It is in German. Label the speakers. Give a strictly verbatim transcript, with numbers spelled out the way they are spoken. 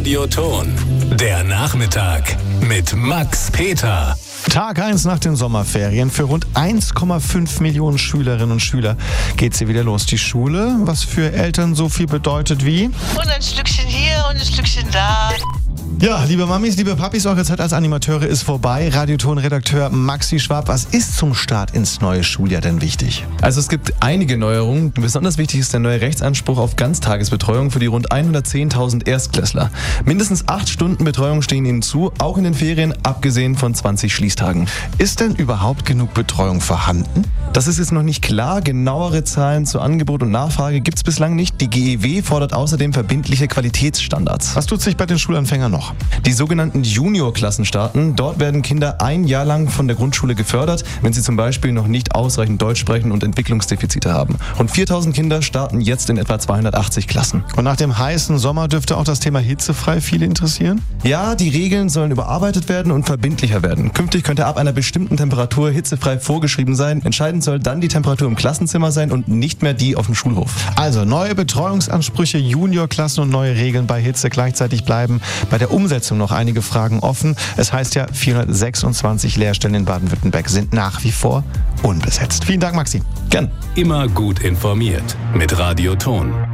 Speaker 1: Radioton. Der Nachmittag mit Max Peter.
Speaker 2: Tag eins nach den Sommerferien. Für rund eins Komma fünf Millionen Schülerinnen und Schüler geht sie wieder los. Die Schule, was für Eltern so viel bedeutet wie...
Speaker 3: Und ein Stückchen hier und ein Stückchen da.
Speaker 2: Ja, liebe Mamis, liebe Papis, eure Zeit als Animateure ist vorbei. Radioton-Redakteur Maxi Schwab, was ist zum Start ins neue Schuljahr denn wichtig?
Speaker 4: Also es gibt einige Neuerungen. Besonders wichtig ist der neue Rechtsanspruch auf Ganztagesbetreuung für die rund hundertzehntausend Erstklässler. Mindestens acht Stunden Betreuung stehen ihnen zu, auch in den Ferien, abgesehen von zwanzig Schließtagen.
Speaker 2: Ist denn überhaupt genug Betreuung vorhanden?
Speaker 4: Das ist jetzt noch nicht klar. Genauere Zahlen zu Angebot und Nachfrage gibt es bislang nicht. Die G E W fordert außerdem verbindliche Qualitätsstandards.
Speaker 2: Was tut sich bei den Schulanfängern noch?
Speaker 4: Die sogenannten Juniorklassen starten. Dort werden Kinder ein Jahr lang von der Grundschule gefördert, wenn sie zum Beispiel noch nicht ausreichend Deutsch sprechen und Entwicklungsdefizite haben. Rund viertausend Kinder starten jetzt in etwa zweihundertachtzig Klassen.
Speaker 2: Und nach dem heißen Sommer dürfte auch das Thema hitzefrei viele interessieren?
Speaker 4: Ja, die Regeln sollen überarbeitet werden und verbindlicher werden. Künftig könnte ab einer bestimmten Temperatur hitzefrei vorgeschrieben sein. Entscheidend soll dann die Temperatur im Klassenzimmer sein und nicht mehr die auf dem Schulhof.
Speaker 2: Also neue Betreuungsansprüche, Juniorklassen und neue Regeln bei Hitze gleichzeitig bleiben. Bei der Umsetzung noch einige Fragen offen. Es heißt ja, vierhundertsechsundzwanzig Lehrstellen in Baden-Württemberg sind nach wie vor unbesetzt. Vielen Dank, Maxi.
Speaker 4: Gern.
Speaker 1: Immer gut informiert mit Radioton.